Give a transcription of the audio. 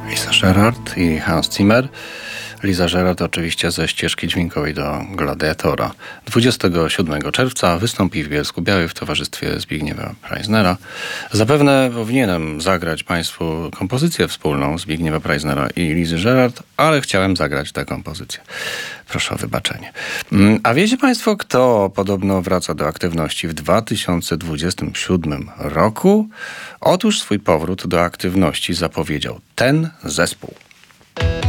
Lisa Gerrard i Hans Zimmer. Lisa Gerrard oczywiście ze ścieżki dźwiękowej do Gladiatora. 27 czerwca wystąpi w Bielsku-Białej w towarzystwie Zbigniewa Preissnera. Zapewne powinienem zagrać Państwu kompozycję wspólną Zbigniewa Preissnera i Lisy Gerrard, ale chciałem zagrać tę kompozycję. Proszę o wybaczenie. A wiecie Państwo, kto podobno wraca do aktywności w 2027 roku? Otóż swój powrót do aktywności zapowiedział ten zespół.